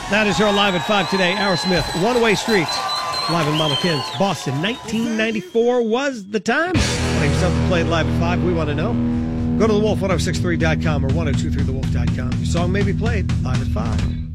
That is your Live at 5 today. Aerosmith, One Way Street. Live in Mama Ken's. Boston, 1994 was the time. Want something played live at 5? We want to know. Go to thewolf1063.com or 1023thewolf.com. Your song may be played live at 5.